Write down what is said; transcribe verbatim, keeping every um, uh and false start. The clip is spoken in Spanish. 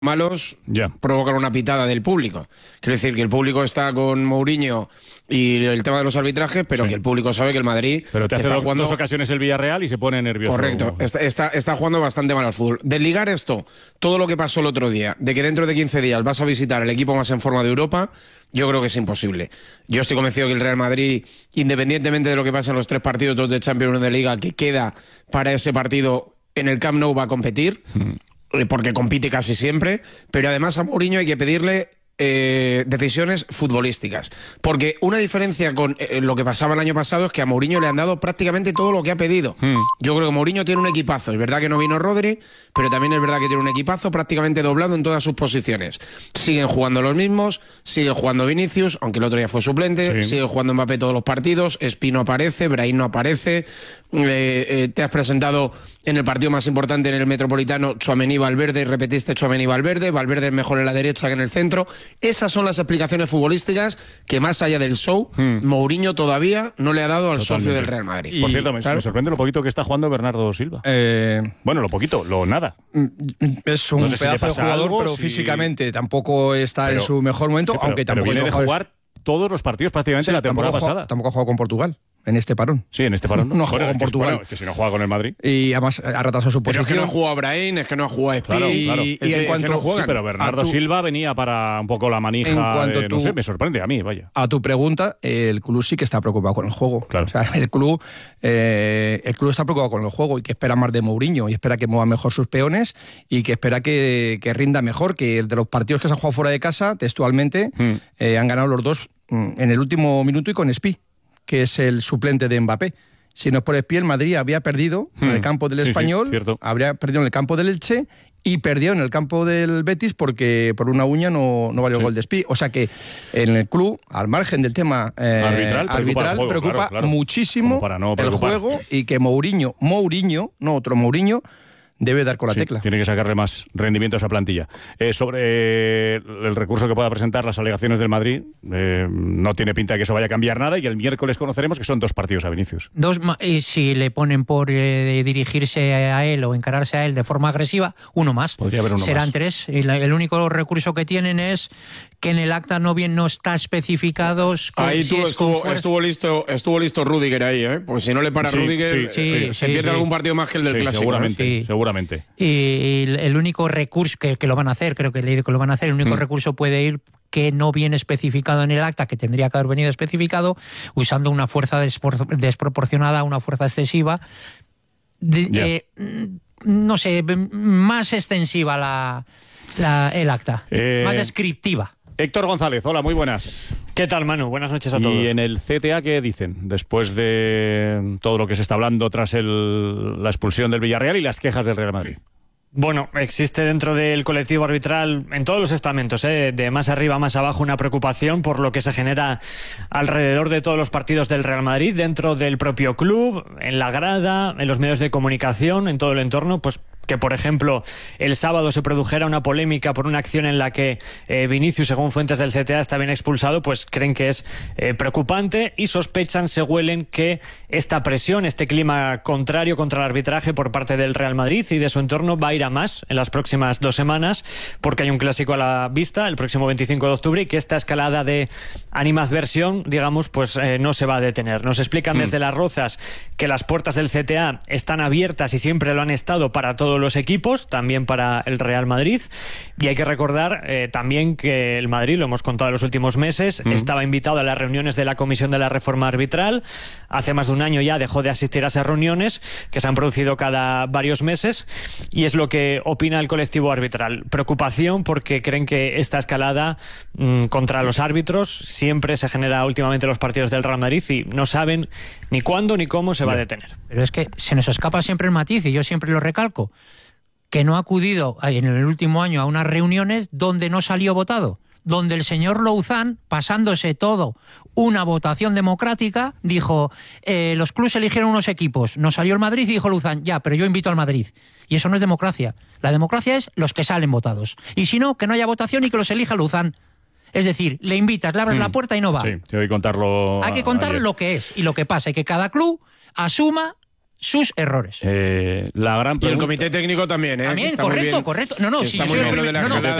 malos yeah. provocan una pitada del público. Quiero decir que el público está con Mourinho y el tema de los arbitrajes, pero sí. que el público sabe que el Madrid pero te hace está dos, jugando... dos ocasiones el Villarreal y se pone nervioso. Correcto, está, está, está jugando bastante mal al fútbol. Desligar esto, todo lo que pasó el otro día, de que dentro de quince días vas a visitar el equipo más en forma de Europa, yo creo que es imposible. Yo estoy convencido que el Real Madrid, independientemente de lo que pase en los tres partidos, dos de Champions, uno de Liga, que queda para ese partido en el Camp Nou, va a competir. Hmm. Porque compite casi siempre, pero además a Mourinho hay que pedirle eh, decisiones futbolísticas. Porque una diferencia con eh, lo que pasaba el año pasado es que a Mourinho le han dado prácticamente todo lo que ha pedido. Hmm. Yo creo que Mourinho tiene un equipazo. Es verdad que no vino Rodri, pero también es verdad que tiene un equipazo prácticamente doblado en todas sus posiciones. Siguen jugando los mismos, sigue jugando Vinicius, aunque el otro día fue suplente, sí. sigue jugando Mbappé todos los partidos, Espino aparece, Brahim no aparece, eh, eh, te has presentado en el partido más importante en el Metropolitano Tchouaméni Valverde y repetiste Tchouaméni Valverde, Valverde es mejor en la derecha que en el centro. Esas son las explicaciones futbolísticas que más allá del show, hmm. Mourinho todavía no le ha dado al Totalmente. socio del Real Madrid. Y, Por cierto, me, ¿claro? me sorprende lo poquito que está jugando Bernardo Silva. Eh... Bueno, lo poquito, lo nada. Es un no sé pedazo si de jugador, algo, pero si... físicamente tampoco está pero, en su mejor momento, sí, pero, aunque tampoco... Pero viene de jugar es... todos los partidos prácticamente sí, la temporada tampoco pasada. Ha, tampoco ha jugado con Portugal. En este parón. Sí, en este parón. No, no juega con Portugal. Que, bueno, que si no juega con el Madrid. Y además ha retrasado su posición. Pero es que no ha jugado Brahim, es que no ha jugado Espí. Claro, claro. Y, y en cuanto no juega. Sí, pero Bernardo tu, Silva venía para un poco la manija. En cuanto de, tu, no sé, me sorprende a mí, vaya. A tu pregunta, el club sí que está preocupado con el juego. Claro. O sea, el club, eh, el club está preocupado con el juego y que espera más de Mourinho y espera que mueva mejor sus peones y que espera que, que rinda mejor. Que de los partidos que se han jugado fuera de casa, textualmente, hmm. eh, han ganado los dos en el último minuto y con Espí, que es el suplente de Mbappé. Si no es por Espí, el Madrid había perdido hmm. en el campo del sí, Español, sí, habría perdido en el campo del Elche y perdió en el campo del Betis porque por una uña no, no valió sí. el gol de Espí. O sea que en el club, al margen del tema eh, arbitral, preocupa, arbitral, juego, preocupa claro, claro. muchísimo para no el juego y que Mourinho, Mourinho, no otro Mourinho, debe dar con la sí, tecla. Tiene que sacarle más rendimiento a esa plantilla. Eh, sobre el recurso que pueda presentar las alegaciones del Madrid, eh, no tiene pinta de que eso vaya a cambiar nada y el miércoles conoceremos que son dos partidos a Vinicius. Dos, y si le ponen por eh, dirigirse a él o encararse a él de forma agresiva, uno más. Podría haber uno Serán más. tres. Y la, el único recurso que tienen es que en el acta no bien no está especificado. Ahí si tú estuvo, estuvo listo, estuvo listo Rudiger ahí, ¿eh? Porque si no le para sí, Rudiger, sí, sí, sí, se sí, pierde sí. algún partido más que el del sí, clásico. Seguramente, ¿eh? sí. seguramente. Y Y el único recurso que, que lo van a hacer, creo que he leído que lo van a hacer, el único mm. recurso puede ir que no viene especificado en el acta, que tendría que haber venido especificado, usando una fuerza despror desproporcionada, una fuerza excesiva, de, yeah. eh, no sé, más extensiva la, la, el acta, eh... más descriptiva. Héctor González, hola, muy buenas. ¿Qué tal, Manu? Buenas noches a todos. ¿Y en el C T A qué dicen? Después de todo lo que se está hablando tras el, la expulsión del Villarreal y las quejas del Real Madrid. Bueno, existe dentro del colectivo arbitral, en todos los estamentos, ¿eh? de más arriba a más abajo, una preocupación por lo que se genera alrededor de todos los partidos del Real Madrid, dentro del propio club, en la grada, en los medios de comunicación, en todo el entorno, pues que, por ejemplo, el sábado se produjera una polémica por una acción en la que eh, Vinicius, según fuentes del C T A, está bien expulsado, pues creen que es eh, preocupante y sospechan, se huelen, que esta presión, este clima contrario contra el arbitraje por parte del Real Madrid y de su entorno va a ir a más en las próximas dos semanas, porque hay un clásico a la vista el próximo veinticinco de octubre y que esta escalada de animadversión, digamos, pues eh, no se va a detener. Nos explican mm. desde Las Rozas que las puertas del C T A están abiertas y siempre lo han estado para todos los equipos, también para el Real Madrid, y hay que recordar eh, también que el Madrid, lo hemos contado en los últimos meses, mm. estaba invitado a las reuniones de la Comisión de la Reforma Arbitral. Hace más de un año ya dejó de asistir a esas reuniones que se han producido cada varios meses, y es lo que opina el colectivo arbitral. Preocupación porque creen que esta escalada mmm, contra los árbitros siempre se genera últimamente en los partidos del Real Madrid y no saben ni cuándo ni cómo se va a detener. Pero es que se nos escapa siempre el matiz, y yo siempre lo recalco, que no ha acudido en el último año a unas reuniones donde no salió votado, donde el señor Louzán, pasándose todo una votación democrática, dijo, eh, los clubes eligieron unos equipos, no salió el Madrid y dijo Louzán, ya, pero yo invito al Madrid. Y eso no es democracia. La democracia es los que salen votados. Y si no, que no haya votación y que los elija Louzán. Es decir, le invitas, le abres mm. la puerta y no va. Sí, hay que contarlo. Hay que contar ayer. lo que es y lo que pasa, y que cada club asuma sus errores. Eh, la gran Y el pregunta... comité técnico también, ¿eh? También, Que está muy correcto, bien- correcto. No, no, que si está yo muy soy bien el lo de la primer- no, no, escalada